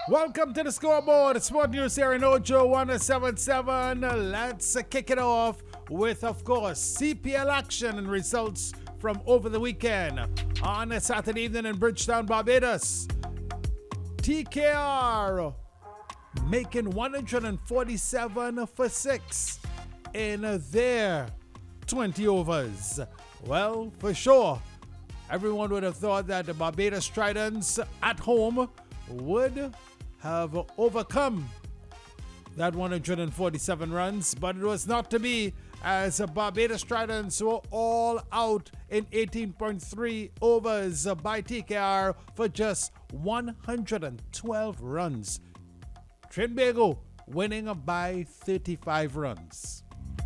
Welcome to the scoreboard. Sport News here in Ojo 1077. Let's kick it off with, of course, CPL action and results from over the weekend. On a Saturday evening in Bridgetown, Barbados, TKR making 147 for 6 in their 20 overs. Well, for sure, everyone would have thought that the Barbados Tridents at home would have overcome that 147 runs, but it was not to be, as Barbados Tridents were all out in 18.3 overs by TKR for just 112 runs. Trinbago winning by 35 runs.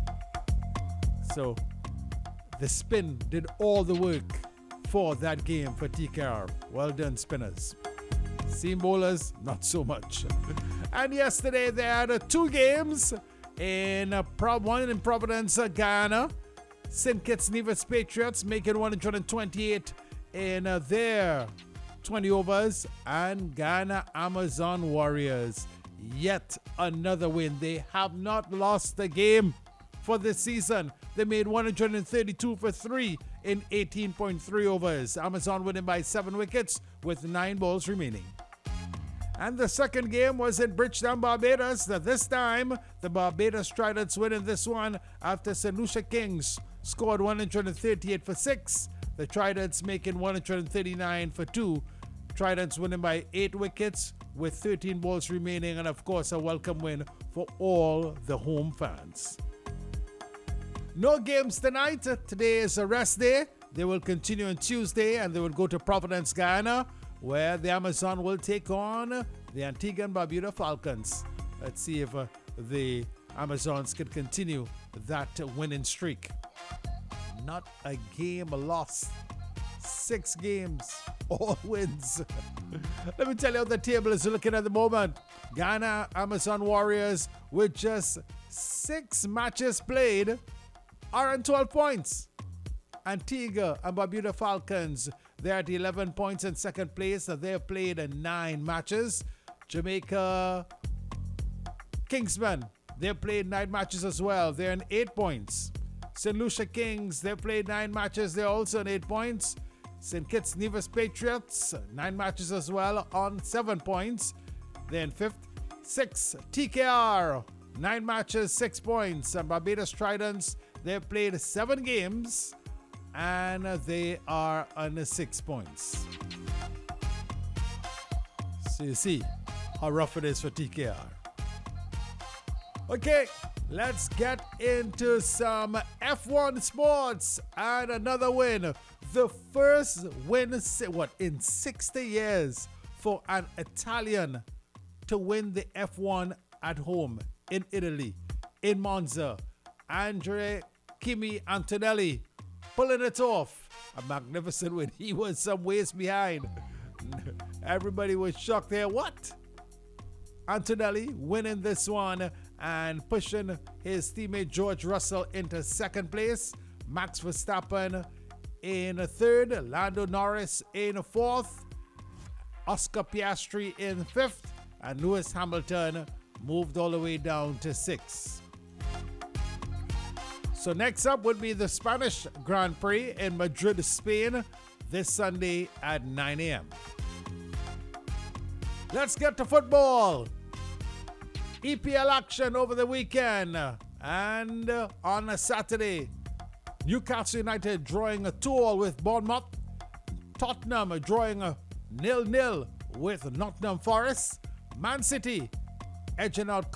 So the spin did all the work for that game for TKR. Well done, spinners. Seam bowlers, not so much. And yesterday they had 2 games in one in Providence, Guyana. St. Kitts Nevis Patriots making 128 in their 20 overs, and Guyana Amazon Warriors yet another win. They have not lost the game for this season. They made 132 for 3 in 18.3 overs. Amazon winning by 7 wickets with 9 balls remaining. And the second game was in Bridgetown, Barbados. This time, the Barbados Tridents winning this one after St. Lucia Kings scored 138 for 6. The Tridents making 139 for 2. Tridents winning by 8 wickets with 13 balls remaining, and of course a welcome win for all the home fans. No games tonight. Today is a rest day. They will continue on Tuesday and they will go to Providence, Guyana, where the Amazon will take on the Antigua and Barbuda Falcons. Let's see if the Amazons can continue that winning streak. Not a game lost. 6 games, all wins. Let me tell you how the table is looking at the moment. Guyana Amazon Warriors, with just 6 matches played, are on 12 points. Antigua and Barbuda Falcons, they're at 11 points in second place. They have played 9 matches. Jamaica Kingsmen, they've played 9 matches as well. They're in 8 points. St. Lucia Kings, they've played 9 matches. They're also in 8 points. St. Kitts Nevis Patriots, 9 matches as well, on 7 points. They're in 5th. 6, TKR, 9 matches, 6 points. And Barbados Tridents, they've played 7 games and they are on 6 points. So you see how rough it is for TKR. Okay, let's get into some F1 sports and another win. The first win in 60 years for an Italian to win the F1 at home in Italy, in Monza. Andrea Kimi Antonelli pulling it off. A magnificent win. He was some ways behind. Everybody was shocked there. What? Antonelli winning this one and pushing his teammate George Russell into second place. Max Verstappen in 3rd. Lando Norris in 4th. Oscar Piastri in 5th. And Lewis Hamilton moved all the way down to 6th. So next up would be the Spanish Grand Prix in Madrid, Spain, this Sunday at 9 a.m. Let's get to football. EPL action over the weekend. And on a Saturday, Newcastle United drawing a 2-2 with Bournemouth. Tottenham drawing a 0-0 with Nottingham Forest. Man City edging out